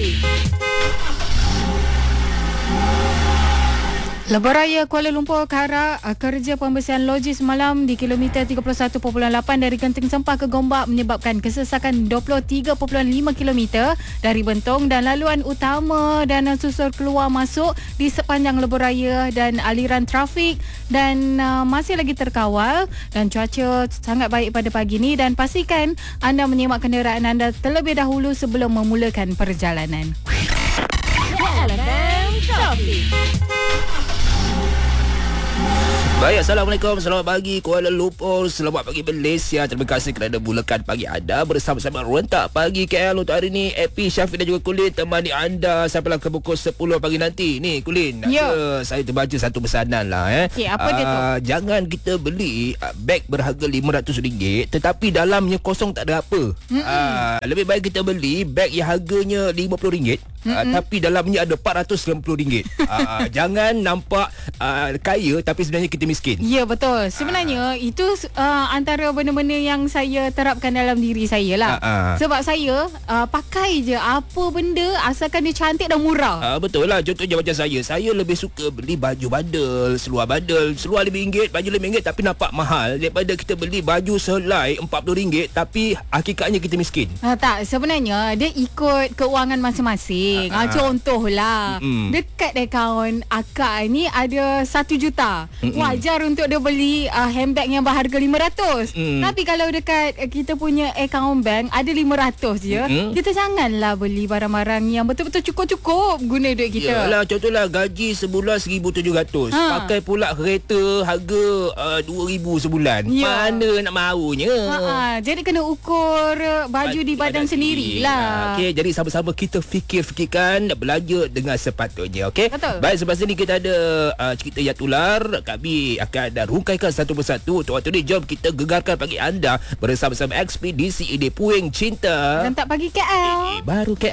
Trafik. Lebuhraya Kuala Lumpur Karak, kerja pembersihan logis malam di kilometer 31.8 dari Genting Sempah ke Gombak menyebabkan kesesakan 23.5 km dari Bentong dan laluan utama dan susur keluar masuk di sepanjang lebuhraya dan aliran trafik dan masih lagi terkawal dan cuaca sangat baik pada pagi ini dan pastikan anda menyemak kenderaan anda terlebih dahulu sebelum memulakan perjalanan. LFM Trafik. Baik, Assalamualaikum. Selamat pagi Kuala Lumpur. Selamat pagi Malaysia. Terima kasih kerana mulakan pagi anda bersama-sama Rentak Pagi KL untuk hari ini. Epi, Syafiq dan juga Kulin temani anda sampailah ke pukul 10 pagi nanti. Ni Kulin, saya terbaca satu pesanan lah. Okay, apa dia tu? Jangan kita beli beg berharga RM500 tetapi dalamnya kosong tak ada apa. Lebih baik kita beli beg yang harganya RM50 tapi dalamnya ada RM490. Jangan nampak kaya tapi sebenarnya kita miskin. Ya, betul. Sebenarnya itu antara benda-benda yang saya terapkan dalam diri saya lah. Sebab saya pakai je apa benda asalkan dia cantik dan murah. Betul lah. Contohnya macam saya lebih suka beli baju bandel, seluar bandel. Seluar RM5, baju RM5 tapi nampak mahal daripada kita beli baju sehelai RM40 tapi hakikatnya kita miskin. Tak, sebenarnya dia ikut keuangan masing-masing. Contohlah, dekat akaun akak ni ada 1 juta. Wajar untuk dia beli handbag yang berharga 500. Tapi kalau dekat kita punya akaun bank ada 500 je, kita janganlah beli barang-barang yang betul-betul cukup-cukup guna duit kita. Yalah, contohlah gaji sebulan 1,700. Pakai pula kereta harga 2,000 sebulan. Mana nak maunya? Jadi kena ukur baju di badan sendirilah. Okey, jadi sama-sama kita fikirkan belanja dengan sepatutnya. Okey. Baik, selepas ini kita ada cerita yang tular. Kami akan rungkaikan satu persatu. Untuk waktu ni jom kita gegarkan pagi anda bersama-sama Ekspedisi Ide Puing Cinta. Rentak Pagi KL. Baru KL.